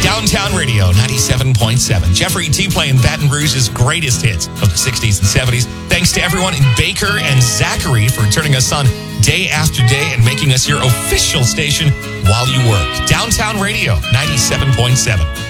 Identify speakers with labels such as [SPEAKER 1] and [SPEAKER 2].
[SPEAKER 1] Downtown Radio 97.7. Jeffrey T playing Baton Rouge's greatest hits of the 60s and 70s. Thanks to everyone in Baker and Zachary for turning us on day after day and making us your official station while you work. Downtown Radio 97.7.